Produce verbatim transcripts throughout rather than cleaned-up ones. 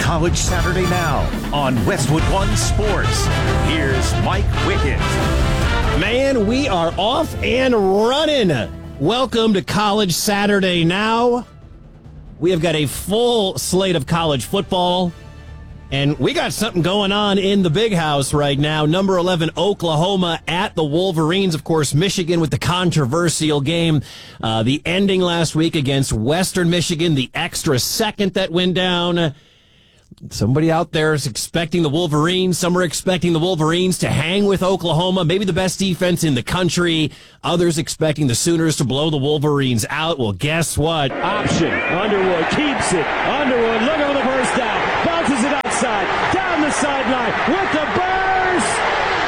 College Saturday Now on Westwood One Sports. Here's Mike Wickett. Man, we are off and running. Welcome to College Saturday Now. We have got a full slate of college football, and we got something going on in the big house right now. Number eleven, Oklahoma at the Wolverines. Of course, Michigan with the controversial game. Uh, the ending last week against Western Michigan, the extra second that went down. Somebody out there is expecting the Wolverines. Some are expecting the Wolverines to hang with Oklahoma, maybe the best defense in the country. Others expecting the Sooners to blow the Wolverines out. Well, guess what? Option. Underwood keeps it. Underwood looking for the first down. Bounces it outside. Down the sideline with the burst.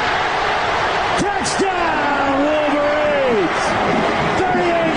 Touchdown, Wolverines. thirty-eight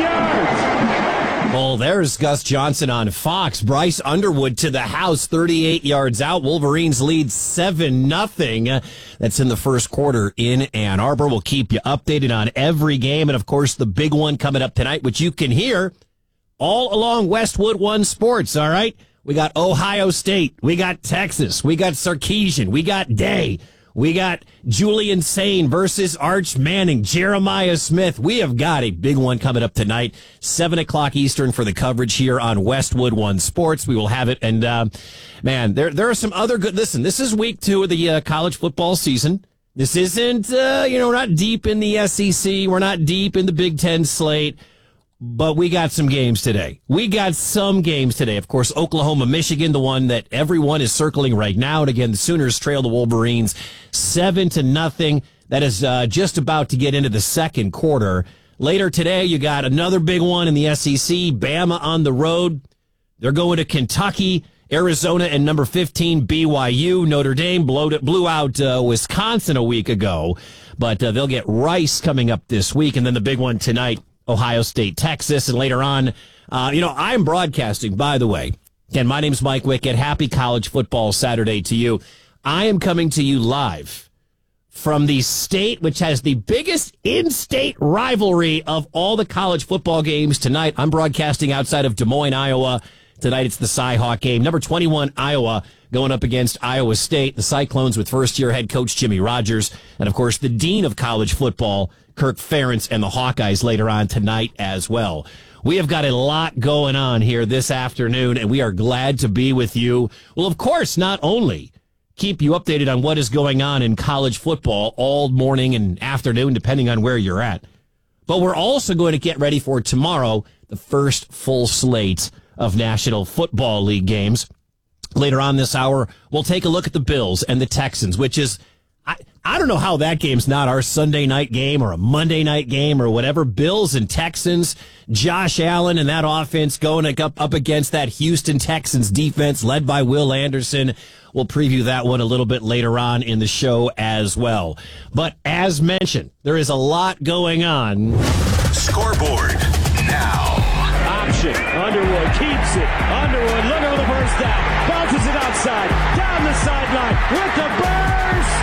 yards. Well, there's Gus Johnson on Fox. Bryce Underwood to the house, thirty-eight yards out. Wolverines lead seven nothing. That's in the first quarter in Ann Arbor. We'll keep you updated on every game. And, of course, the big one coming up tonight, which you can hear all along Westwood One Sports, all right? We got Ohio State. We got Texas. We got Sarkisian. We got Day. We got Julian Sane versus Arch Manning, Jeremiah Smith. We have got a big one coming up tonight, seven o'clock Eastern for the coverage here on Westwood One Sports. We will have it. And, uh, man, there there are some other good... Listen, this is week two of the uh, college football season. This isn't, uh, you know, we're not deep in the S E C. We're not deep in the Big Ten slate. But we got some games today. We got some games today. Of course, Oklahoma, Michigan, the one that everyone is circling right now. And again, the Sooners trail the Wolverines seven to nothing. That is uh, just about to get into the second quarter. Later today, you got another big one in the S E C. Bama on the road. They're going to Kentucky, Arizona, and number fifteen, B Y U. Notre Dame blew, blew out uh, Wisconsin a week ago. But uh, they'll get Rice coming up this week. And then the big one tonight, Ohio State, Texas, and later on, uh, you know, I'm broadcasting, by the way. Again, my name's Mike Wickett. Happy College Football Saturday to you. I am coming to you live from the state which has the biggest in-state rivalry of all the college football games tonight. I'm broadcasting outside of Des Moines, Iowa. Tonight it's the Cy-Hawk game. Number twenty-one, Iowa, going up against Iowa State. The Cyclones with first-year head coach Jimmy Rogers. And, of course, the dean of college football, Kirk Ferentz, and the Hawkeyes later on tonight as well. We have got a lot going on here this afternoon, and we are glad to be with you. Well, of course, not only keep you updated on what is going on in college football all morning and afternoon, depending on where you're at, but we're also going to get ready for tomorrow, the first full slate of National Football League games. Later on this hour, we'll take a look at the Bills and the Texans, which is, I, I don't know how that game's not our Sunday night game or a Monday night game or whatever. Bills and Texans, Josh Allen and that offense going up, up against that Houston Texans defense led by Will Anderson. We'll preview that one a little bit later on in the show as well. But as mentioned, there is a lot going on. Scoreboard now. Option. Underwood keeps it. Underwood looking for the first down. Bounces it outside. Down the sideline with the burst.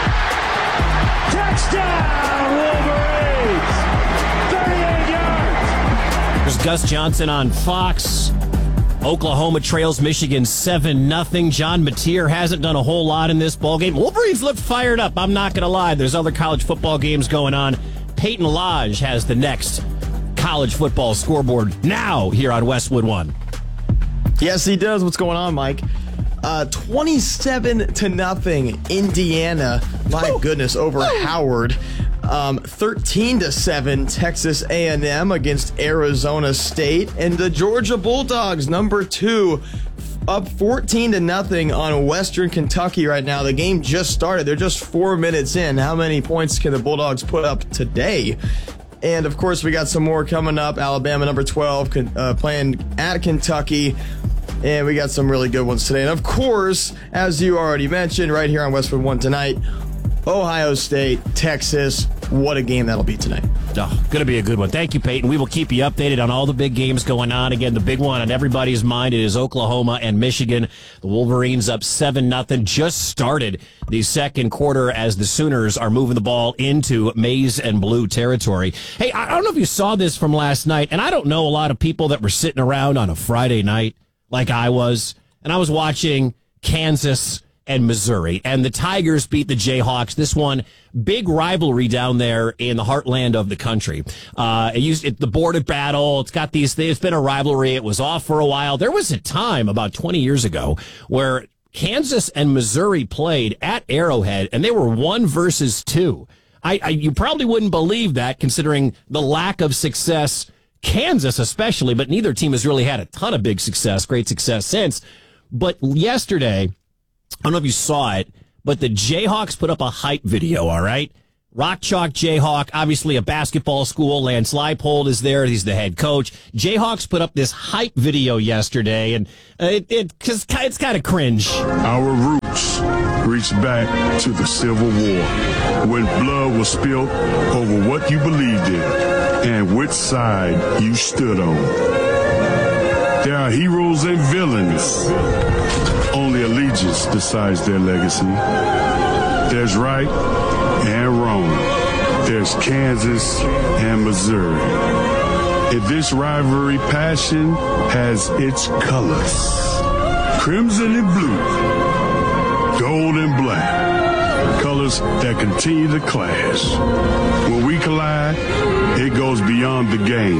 Touchdown, Wolverines. thirty-eight yards. There's Gus Johnson on Fox. Oklahoma trails Michigan seven nothing. John Mateer hasn't done a whole lot in this ballgame. Wolverines look fired up. I'm not going to lie. There's other college football games going on. Peyton Lodge has the next college football scoreboard now here on Westwood One. Yes, he does. What's going on, Mike? Uh, twenty-seven to nothing, Indiana. My oh. goodness, over oh. Howard. Um, thirteen to seven, Texas A and M against Arizona State, and the Georgia Bulldogs, number two, up fourteen to nothing on Western Kentucky right now. The game just started. They're just four minutes in. How many points can the Bulldogs put up today? And, of course, we got some more coming up. Alabama, number twelve, uh, playing at Kentucky. And we got some really good ones today. And, of course, as you already mentioned, right here on Westwood One tonight, Ohio State, Texas. What a game that'll be tonight. Oh, going to be a good one. Thank you, Peyton. We will keep you updated on all the big games going on. Again, the big one on everybody's mind, it is Oklahoma and Michigan. The Wolverines up seven nothing. Just started the second quarter as the Sooners are moving the ball into maize and blue territory. Hey, I don't know if you saw this from last night, and I don't know a lot of people that were sitting around on a Friday night like I was, and I was watching Kansas and Missouri. And the Tigers beat the Jayhawks. This one, big rivalry down there in the heartland of the country. Uh, it used it, the border battle. It's got these things. It's been a rivalry. It was off for a while. There was a time about twenty years ago where Kansas and Missouri played at Arrowhead, and they were one versus two. I, I you probably wouldn't believe that, considering the lack of success, Kansas especially, but neither team has really had a ton of big success, great success since. But yesterday, I don't know if you saw it, but the Jayhawks put up a hype video, all right? Rock Chalk Jayhawk, obviously a basketball school. Lance Leipold is there. He's the head coach. Jayhawks put up this hype video yesterday, and it, it cause it's kind of cringe. Our roots reach back to the Civil War, when blood was spilled over what you believed in and which side you stood on. There are heroes and villains. Only allegiance decides their legacy. There's right and wrong. There's Kansas and Missouri. And this rivalry passion has its colors. Crimson and blue, gold and black. Colors that continue to clash. When we collide, it goes beyond the game.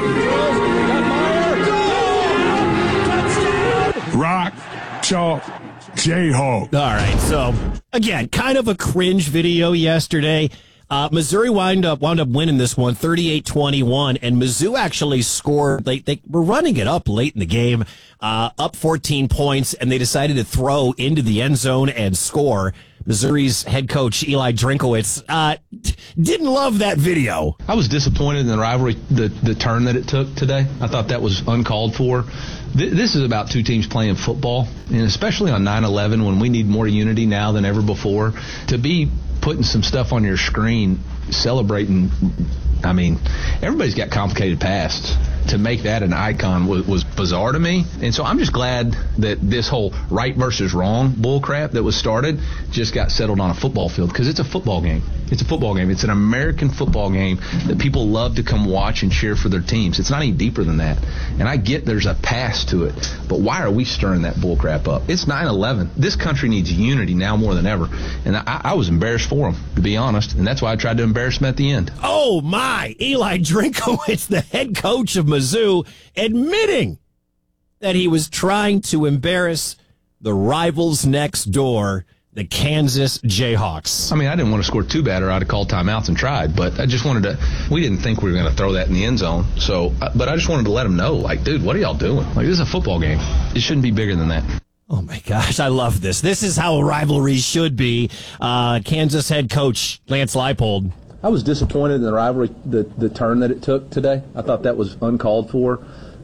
Rock, Chalk, Jayhawk. All right, so again, kind of a cringe video yesterday. Uh, Missouri wound up wound up winning this one, thirty-eight twenty-one, and Mizzou actually scored. They they were running it up late in the game, uh, up fourteen points, and they decided to throw into the end zone and score. Missouri's head coach, Eli Drinkowitz, uh, didn't love that video. I was disappointed in the rivalry, the, the turn that it took today. I thought that was uncalled for. Th- this is about two teams playing football, and especially on nine eleven when we need more unity now than ever before. To be putting some stuff on your screen, celebrating, I mean, everybody's got complicated pasts. To make that an icon was, was bizarre to me. And so I'm just glad that this whole right versus wrong bullcrap that was started just got settled on a football field, because it's a football game. It's a football game. It's an American football game that people love to come watch and cheer for their teams. It's not any deeper than that. And I get there's a past to it, but why are we stirring that bullcrap up? It's nine eleven. This country needs unity now more than ever. And I, I was embarrassed for them, to be honest, and that's why I tried to embarrass them at the end. Oh, my. Eli Drinkowitz, the head coach of Mizzou, admitting that he was trying to embarrass the rivals next door, the Kansas Jayhawks. I mean, I didn't want to score too bad, or I'd have called timeouts and tried, but I just wanted to, we didn't think we were going to throw that in the end zone. So, but I just wanted to let them know, like, dude, what are y'all doing? Like, this is a football game. It shouldn't be bigger than that. Oh, my gosh, I love this. This is how a rivalry should be. Uh, Kansas head coach Lance Leipold. I was disappointed in the rivalry, the, the turn that it took today. I thought that was uncalled for.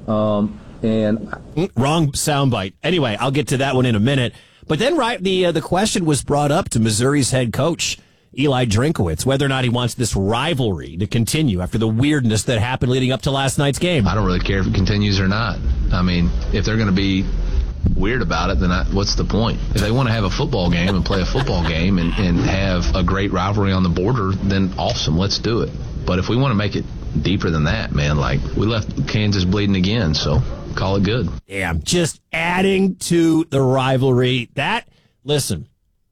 Um, and Wrong soundbite. Anyway, I'll get to that one in a minute. But then right, the uh, the question was brought up to Missouri's head coach, Eli Drinkowitz, whether or not he wants this rivalry to continue after the weirdness that happened leading up to last night's game. I don't really care if it continues or not. I mean, if they're going to be weird about it, then I, what's the point? If they want to have a football game and play a football game and, and have a great rivalry on the border, then awesome, let's do it. But if we want to make it deeper than that, man, like, we left Kansas bleeding again, so call it good. Damn, just adding to the rivalry. That, listen,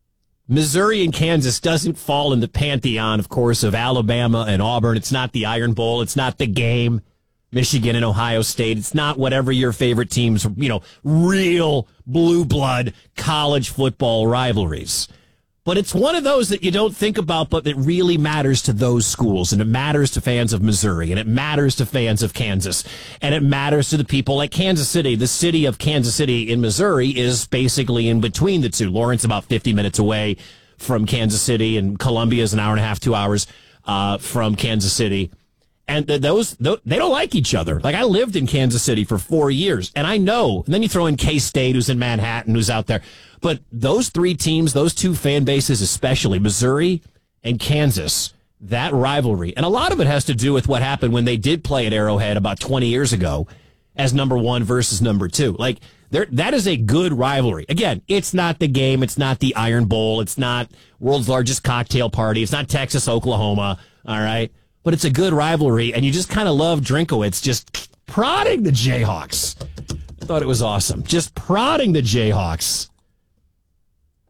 Missouri and Kansas doesn't fall in the pantheon, of course, of Alabama and Auburn. It's not the Iron Bowl. It's not the game. Michigan and Ohio State. It's not whatever your favorite team's, you know, real blue blood college football rivalries. But it's one of those that you don't think about, but that really matters to those schools, and it matters to fans of Missouri, and it matters to fans of Kansas, and it matters to the people like Kansas City. The city of Kansas City in Missouri is basically in between the two. Lawrence about fifty minutes away from Kansas City, and Columbia is an hour and a half, two hours uh, from Kansas City. And those, those, they don't like each other. Like, I lived in Kansas City for four years, and I know. And then you throw in K-State, who's in Manhattan, who's out there. But those three teams, those two fan bases especially, Missouri and Kansas, that rivalry. And a lot of it has to do with what happened when they did play at Arrowhead about twenty years ago as number one versus number two. Like, there, that is a good rivalry. Again, it's not the game. It's not the Iron Bowl. It's not world's largest cocktail party. It's not Texas, Oklahoma. All right. But it's a good rivalry, and you just kind of love Drinkowitz just prodding the Jayhawks. I thought it was awesome. Just prodding the Jayhawks.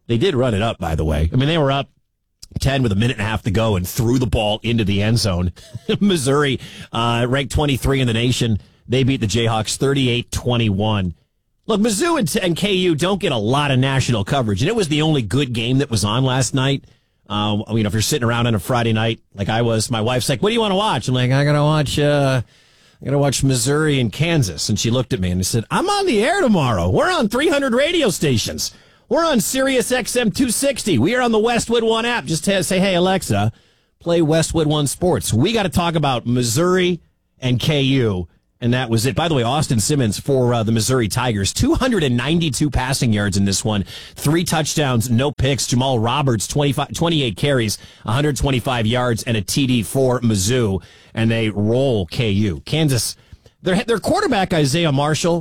They did run it up, by the way. I mean, they were up ten with a minute and a half to go and threw the ball into the end zone. Missouri, uh, ranked twenty-three in the nation. They beat the Jayhawks thirty-eight twenty-one. Look, Mizzou and, and K U don't get a lot of national coverage, and it was the only good game that was on last night. Uh, you know, if you're sitting around on a Friday night like I was, my wife's like, "What do you want to watch?" I'm like, "I gotta watch, uh, I gotta watch Missouri and Kansas." And she looked at me and said, "I'm on the air tomorrow. We're on three hundred radio stations. We're on Sirius X M two sixty. We are on the Westwood One app. Just to say, hey, Alexa, play Westwood One Sports. We got to talk about Missouri and K U." And that was it. By the way, Austin Simmons for uh, the Missouri Tigers, two hundred ninety-two passing yards in this one, three touchdowns, no picks. Jamal Roberts, twenty-five, twenty-eight carries, one hundred twenty-five yards, and a T D for Mizzou. And they roll K U. Kansas, their, their quarterback, Isaiah Marshall,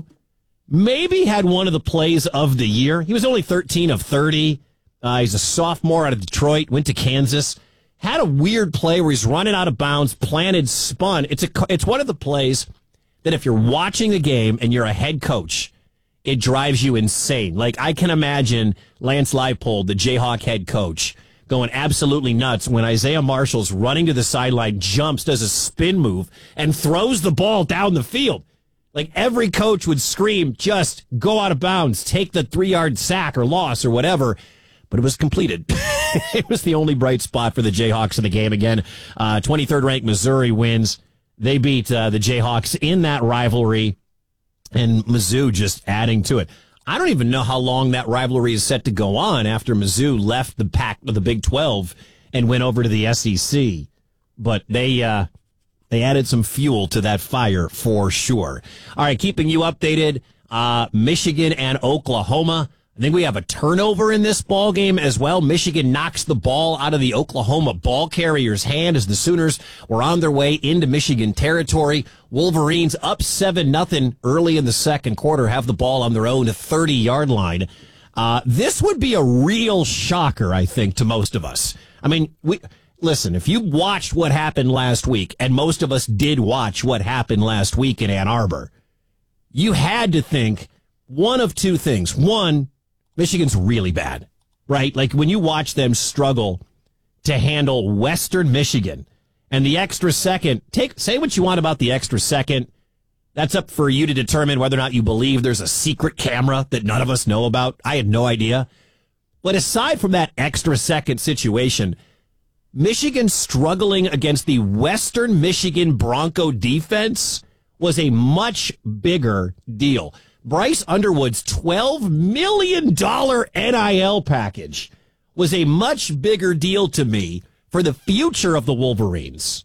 maybe had one of the plays of the year. He was only thirteen of thirty. Uh, he's a sophomore out of Detroit, went to Kansas. Had a weird play where he's running out of bounds, planted, spun. It's a, it's one of the plays that if you're watching the game and you're a head coach, it drives you insane. Like, I can imagine Lance Leipold, the Jayhawk head coach, going absolutely nuts when Isaiah Marshall's running to the sideline, jumps, does a spin move, and throws the ball down the field. Like, every coach would scream, just go out of bounds, take the three-yard sack or loss or whatever. But it was completed. It was the only bright spot for the Jayhawks in the game again. Uh, twenty-third ranked Missouri wins. They beat uh, the Jayhawks in that rivalry, and Mizzou just adding to it. I don't even know how long that rivalry is set to go on after Mizzou left the Pac, the Big twelve, and went over to the S E C. But they uh, they added some fuel to that fire for sure. All right, keeping you updated, uh, Michigan and Oklahoma. I think we have a turnover in this ball game as well. Michigan knocks the ball out of the Oklahoma ball carrier's hand as the Sooners were on their way into Michigan territory. Wolverines up seven nothing early in the second quarter, have the ball on their own thirty-yard line. Uh, this would be a real shocker, I think, to most of us. I mean, we listen, if you watched what happened last week, and most of us did watch what happened last week in Ann Arbor, you had to think one of two things. One, Michigan's really bad, right? Like, when you watch them struggle to handle Western Michigan and the extra second, take say what you want about the extra second. That's up for you to determine whether or not you believe there's a secret camera that none of us know about. I had no idea. But aside from that extra second situation, Michigan struggling against the Western Michigan Bronco defense was a much bigger deal. Bryce Underwood's twelve million dollars N I L package was a much bigger deal to me for the future of the Wolverines.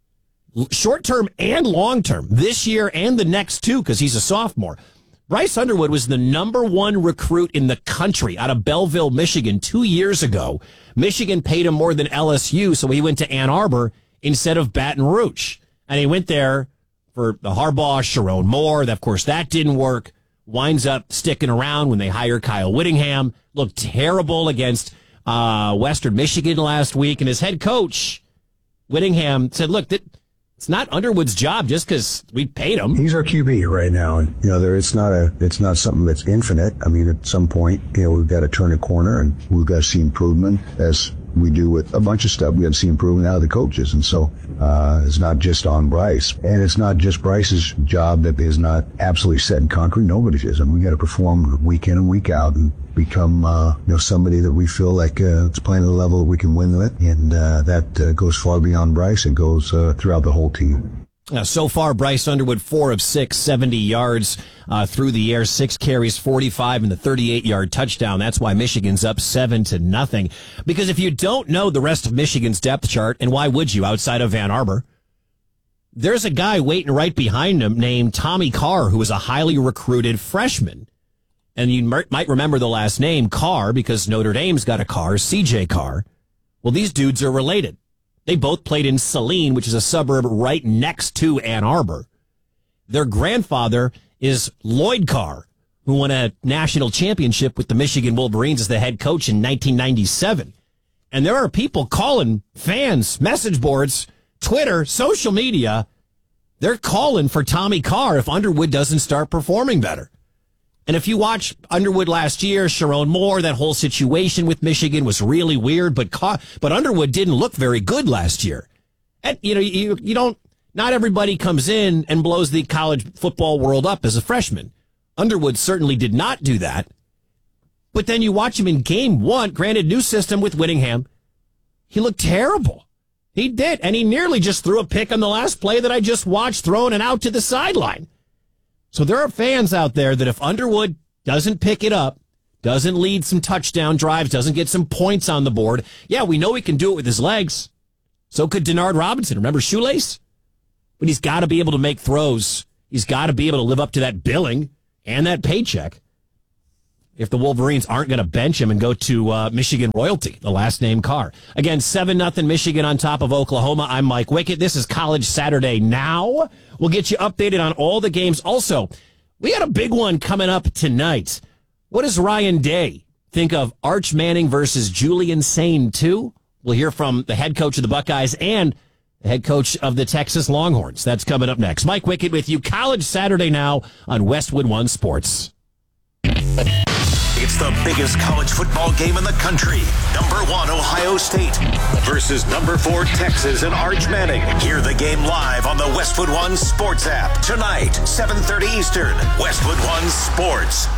Short-term and long-term, this year and the next two, because he's a sophomore. Bryce Underwood was the number one recruit in the country out of Belleville, Michigan, two years ago. Michigan paid him more than L S U, so he went to Ann Arbor instead of Baton Rouge. And he went there for the Harbaugh, Sharon Moore. Of course, that didn't work. Winds up sticking around when they hire Kyle Whittingham. Looked terrible against uh, Western Michigan last week. And his head coach, Whittingham, said, look, that, it's not Underwood's job just because we paid him. He's our Q B right now. And, you know, there, it's not a, it's not something that's infinite. I mean, at some point, you know, we've got to turn a corner and we've got to see improvement as we do with a bunch of stuff. We got to see improvement out of the coaches. And so, uh, it's not just on Bryce. And it's not just Bryce's job that is not absolutely set in concrete. Nobody's is. I mean, we got to perform week in and week out and become, uh, you know, somebody that we feel like, uh, it's playing at a level that we can win with. And, uh, that, uh, goes far beyond Bryce. It goes, uh, throughout the whole team. Uh, so far, Bryce Underwood, four of six, seventy yards uh, through the air, six carries, forty-five, and the thirty-eight-yard touchdown. That's why Michigan's up seven to nothing. Because if you don't know the rest of Michigan's depth chart, and why would you outside of Ann Arbor, there's a guy waiting right behind him named Tommy Carr, who is a highly recruited freshman. And you might remember the last name, Carr, because Notre Dame's got a Carr, C J Carr. Well, these dudes are related. They both played in Saline, which is a suburb right next to Ann Arbor. Their grandfather is Lloyd Carr, who won a national championship with the Michigan Wolverines as the head coach in nineteen ninety-seven. And there are people calling, fans, message boards, Twitter, social media, they're calling for Tommy Carr if Underwood doesn't start performing better. And if you watch Underwood last year, Sharon Moore, that whole situation with Michigan was really weird, but but Underwood didn't look very good last year. And, you know, you, you don't, not everybody comes in and blows the college football world up as a freshman. Underwood certainly did not do that. But then you watch him in game one, granted, new system with Whittingham. He looked terrible. He did. And he nearly just threw a pick on the last play that I just watched, throwing it out to the sideline. So there are fans out there that if Underwood doesn't pick it up, doesn't lead some touchdown drives, doesn't get some points on the board, yeah, we know he can do it with his legs. So could Denard Robinson. Remember Shoelace? But he's got to be able to make throws. He's got to be able to live up to that billing and that paycheck if the Wolverines aren't going to bench him and go to uh, Michigan royalty, the last name Carr. Again, seven nothing Michigan on top of Oklahoma. I'm Mike Wickett. This is College Saturday Now. We'll get you updated on all the games. Also, we got a big one coming up tonight. What does Ryan Day think of Arch Manning versus Julian Sain two? We'll hear from the head coach of the Buckeyes and the head coach of the Texas Longhorns. That's coming up next. Mike Wickett with you. College Saturday Now on Westwood One Sports. It's the biggest college football game in the country. Number one, Ohio State versus number four, Texas and Arch Manning. Hear the game live on the Westwood One Sports app. Tonight, seven thirty Eastern, Westwood One Sports.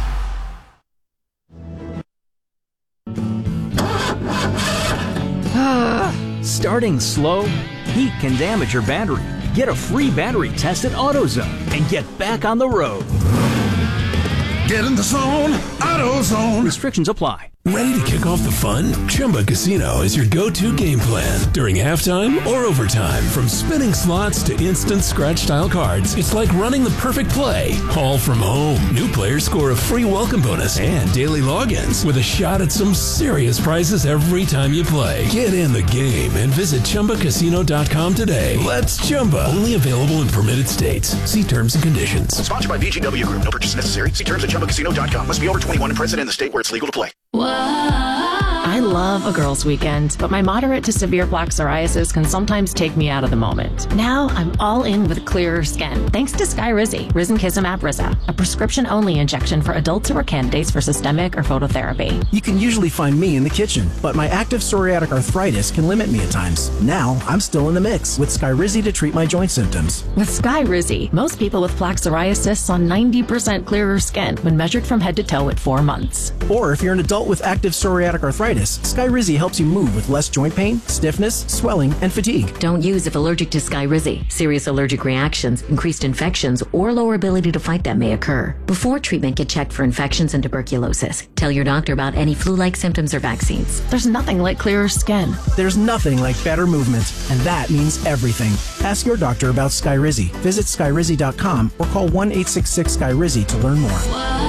Starting slow? Heat can damage your battery. Get a free battery test at AutoZone and get back on the road. Get in the zone, AutoZone. Restrictions apply. Ready to kick off the fun? Chumba Casino is your go-to game plan during halftime or overtime. From spinning slots to instant scratch-style cards, it's like running the perfect play, all from home. New players score a free welcome bonus and daily logins with a shot at some serious prizes every time you play. Get in the game and visit Chumba Casino dot com today. Let's Chumba. Only available in permitted states. See terms and conditions. Sponsored by V G W Group. No purchase necessary. See terms at Chumba Casino dot com. Must be over twenty-one and present in the state where it's legal to play. I love a girl's weekend, but my moderate to severe plaque psoriasis can sometimes take me out of the moment. Now I'm all in with clearer skin, thanks to Skyrizi, Risankizumab Riza, a prescription-only injection for adults who are candidates for systemic or phototherapy. You can usually find me in the kitchen, but my active psoriatic arthritis can limit me at times. Now I'm still in the mix with Skyrizi to treat my joint symptoms. With Skyrizi, most people with plaque psoriasis saw ninety percent clearer skin when measured from head to toe at four months. Or if you're an adult with active psoriatic arthritis, Skyrizi helps you move with less joint pain, stiffness, swelling, and fatigue. Don't use if allergic to Skyrizi. Serious allergic reactions, increased infections, or lower ability to fight them may occur. Before treatment, get checked for infections and tuberculosis. Tell your doctor about any flu-like symptoms or vaccines. There's nothing like clearer skin. There's nothing like better movement, and that means everything. Ask your doctor about Skyrizi. Visit Skyrizi dot com or call one eight six six Skyrizi to learn more.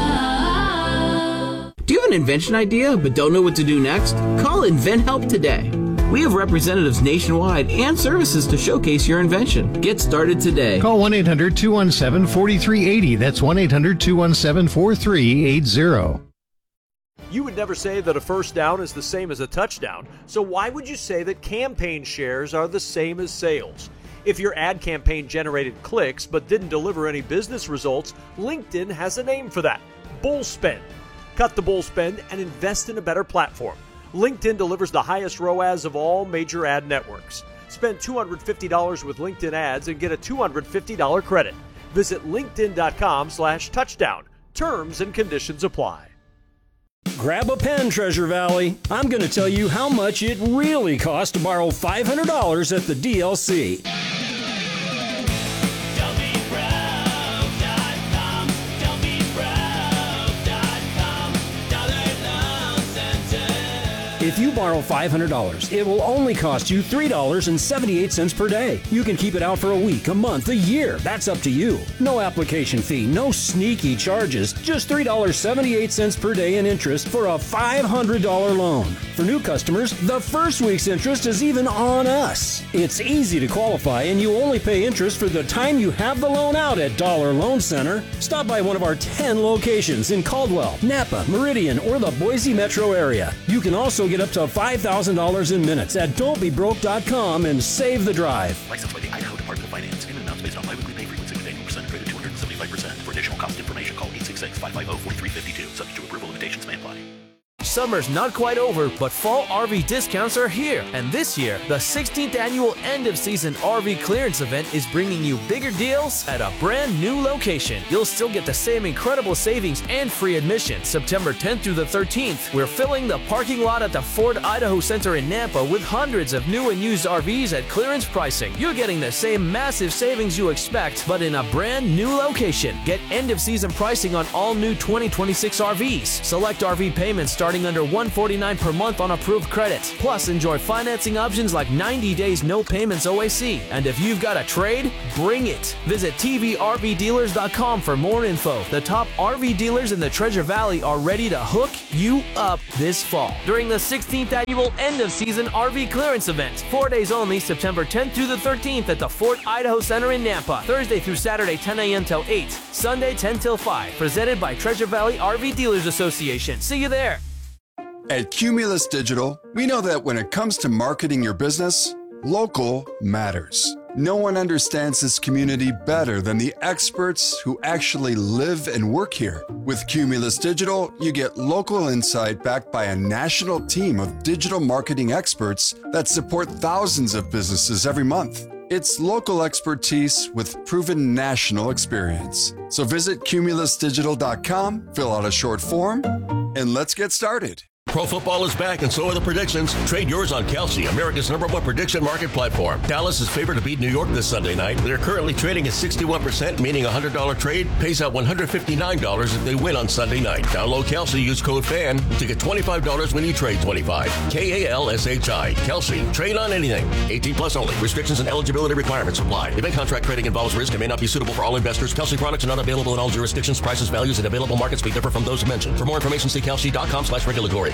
Do you have an invention idea but don't know what to do next? Call InventHelp today. We have representatives nationwide and services to showcase your invention. Get started today. Call one eight hundred two one seven four three eight zero. That's one eight hundred two one seven four three eight zero. You would never say that a first down is the same as a touchdown, so why would you say that campaign shares are the same as sales? If your ad campaign generated clicks but didn't deliver any business results, LinkedIn has a name for that: bull spend. Cut the bull spend and invest in a better platform. LinkedIn delivers the highest R O A S of all major ad networks. Spend two hundred fifty dollars with LinkedIn ads and get a two hundred fifty dollars credit. Visit linkedin.com slash touchdown. Terms and conditions apply. Grab a pen, Treasure Valley. I'm going to tell you how much it really costs to borrow five hundred dollars at the D L C. If you borrow five hundred dollars, it will only cost you three dollars and seventy-eight cents per day. You can keep it out for a week, a month, a year. That's up to you. No application fee, no sneaky charges. Just three dollars and seventy-eight cents per day in interest for a five hundred dollars loan. For new customers, the first week's interest is even on us. It's easy to qualify, and you only pay interest for the time you have the loan out at Dollar Loan Center. Stop by one of our ten locations in Caldwell, Napa, Meridian, or the Boise metro area. You can also get up to five thousand dollars in minutes at don't be broke dot com and save the drive. Licensed by the Idaho Department of Finance. In and amounts based on biweekly pay frequency with annual percentage rate of two hundred seventy-five percent. For additional cost information, call eight six six, five five zero, four three five two. Subject to approval, limitations may apply. Summer's not quite over, but fall R V discounts are here. And this year, the sixteenth annual end-of-season R V clearance event is bringing you bigger deals at a brand new location. You'll still get the same incredible savings and free admission. September tenth through the thirteenth, we're filling the parking lot at the Ford Idaho Center in Nampa with hundreds of new and used R Vs at clearance pricing. You're getting the same massive savings you expect, but in a brand new location. Get end-of-season pricing on all new twenty twenty-six R Vs. Select R V payments starting under one hundred forty-nine dollars per month on approved credit. Plus, enjoy financing options like ninety days no payments O A C. And if you've got a trade, bring it. Visit T V R V dealers dot com for more info. The top R V dealers in the Treasure Valley are ready to hook you up this fall during the sixteenth annual end-of-season R V clearance event. Four days only, September tenth through the thirteenth at the Fort Idaho Center in Nampa. Thursday through Saturday, ten a.m. till eight. Sunday, ten till five. Presented by Treasure Valley R V Dealers Association. See you there. At Cumulus Digital, we know that when it comes to marketing your business, local matters. No one understands this community better than the experts who actually live and work here. With Cumulus Digital, you get local insight backed by a national team of digital marketing experts that support thousands of businesses every month. It's local expertise with proven national experience. So visit Cumulus Digital dot com, fill out a short form, and let's get started. Pro football is back, and so are the predictions. Trade yours on Kelsey, America's number one prediction market platform. Dallas is favored to beat New York this Sunday night. They're currently trading at sixty-one percent, meaning a one hundred dollars trade pays out one hundred fifty-nine dollars if they win on Sunday night. Download Kelsey, use code FAN to get twenty-five dollars when you trade twenty-five dollars. K A L S H I. Kelsey. Trade on anything. eighteen plus only. Restrictions and eligibility requirements apply. Event contract trading involves risk and may not be suitable for all investors. Kelsey products are not available in all jurisdictions. Prices, values, and available markets may differ from those mentioned. For more information, see kelsey dot com slash regulatory.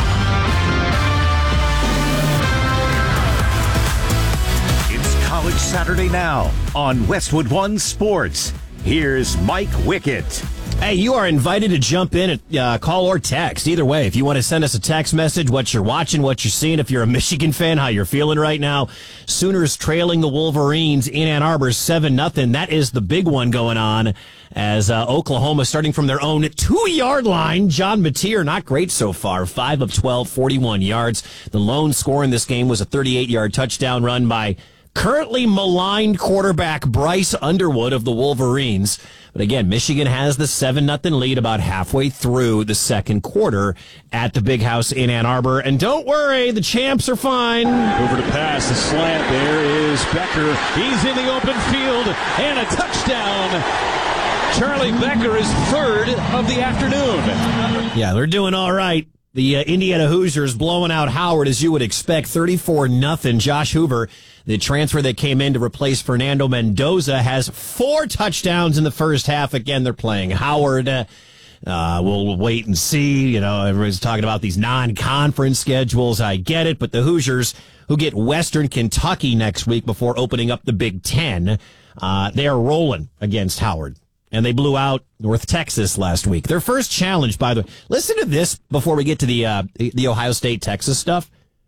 College Saturday Now on Westwood One Sports. Here's Mike Wickett. Hey, you are invited to jump in at uh, call or text. Either way, if you want to send us a text message, what you're watching, what you're seeing, if you're a Michigan fan, how you're feeling right now. Sooners trailing the Wolverines in Ann Arbor seven nothing. That is the big one going on as uh, Oklahoma starting from their own two-yard line. John Mateer, not great so far. five of twelve, forty-one yards. The lone score in this game was a thirty-eight-yard touchdown run by currently maligned quarterback Bryce Underwood of the Wolverines. But again, Michigan has the seven nothing lead about halfway through the second quarter at the Big House in Ann Arbor. And don't worry, the champs are fine. Over to pass, the slant. There is Becker. He's in the open field and a touchdown. Charlie Becker is third of the afternoon. Yeah, they're doing all right. The uh, Indiana Hoosiers blowing out Howard, as you would expect, thirty-four nothing. Josh Hoover, the transfer that came in to replace Fernando Mendoza, has four touchdowns in the first half. Again, they're playing Howard. Uh, uh, we'll wait and see. You know, everyone's talking about these non-conference schedules. I get it, but the Hoosiers, who get Western Kentucky next week before opening up the Big Ten, uh, they are rolling against Howard. And they blew out North Texas last week. Their first challenge, by the way. Listen to this before we get to the uh, the Ohio State-Texas stuff.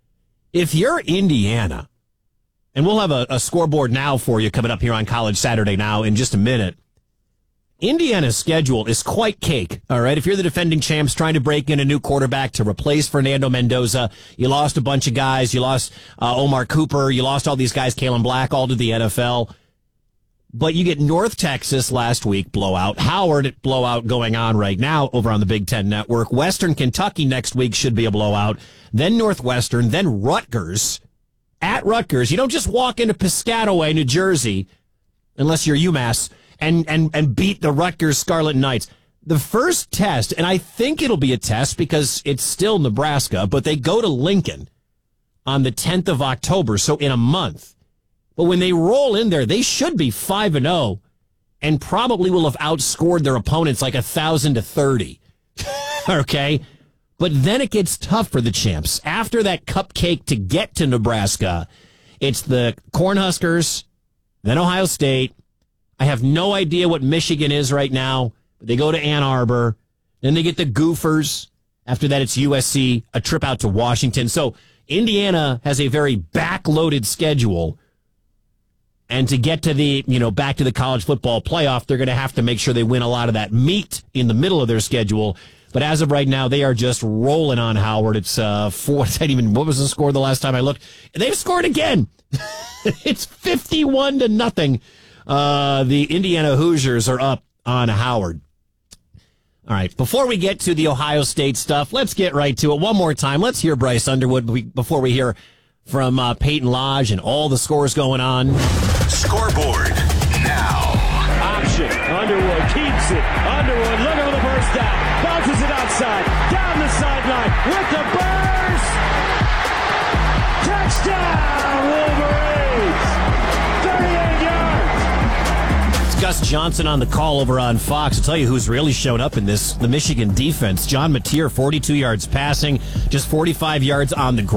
If you're Indiana, and we'll have a, a scoreboard now for you coming up here on College Saturday Now in just a minute. Indiana's schedule is quite cake, all right? If you're the defending champs trying to break in a new quarterback to replace Fernando Mendoza, you lost a bunch of guys. You lost uh, Omar Cooper. You lost all these guys, Kalen Black, all to the N F L. But you get North Texas last week, blowout. Howard, blowout going on right now over on the Big Ten Network. Western Kentucky next week should be a blowout. Then Northwestern, then Rutgers. At Rutgers, you don't just walk into Piscataway, New Jersey, unless you're UMass, and, and, and beat the Rutgers Scarlet Knights. The first test, and I think it'll be a test because it's still Nebraska, but they go to Lincoln on the tenth of October, so in a month. But when they roll in there, they should be five and oh and probably will have outscored their opponents like one thousand to thirty. Okay? But then it gets tough for the champs. After that cupcake to get to Nebraska, it's the Cornhuskers, then Ohio State. I have no idea what Michigan is right now. They go to Ann Arbor. Then they get the Gophers. After that, it's U S C, a trip out to Washington. So Indiana has a very backloaded schedule. And to get to the, you know, back to the college football playoff, they're going to have to make sure they win a lot of that meat in the middle of their schedule. But as of right now, they are just rolling on Howard. It's uh, four. I didn't even. What was the score the last time I looked? They've scored again. It's fifty-one to nothing. Uh, the Indiana Hoosiers are up on Howard. All right. Before we get to the Ohio State stuff, let's get right to it one more time. Let's hear Bryce Underwood before we hear from uh, Peyton Lodge and all the scores going on. Scoreboard now. Option. Underwood keeps it. Underwood looking for the burst down. Bounces it outside. Down the sideline with the burst. Touchdown, Wolverines. thirty-eight yards. It's Gus Johnson on the call over on Fox. I'll tell you who's really shown up in this. The Michigan defense. John Mateer, forty-two yards passing, just forty-five yards on the ground.